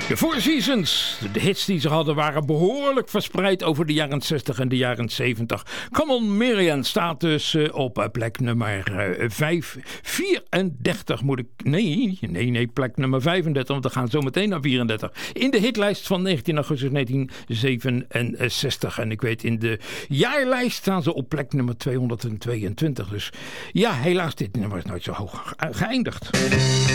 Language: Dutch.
De Four Seasons, de hits die ze hadden, waren behoorlijk verspreid over de jaren 60 en de jaren 70. Come on Marian staat dus op plek nummer 34 moet ik... Nee, plek nummer 35, want we gaan zo meteen naar 34. In de hitlijst van 19 augustus 1967. En ik weet, in de jaarlijst staan ze op plek nummer 222. Dus ja, helaas, dit nummer is nooit zo hoog geëindigd.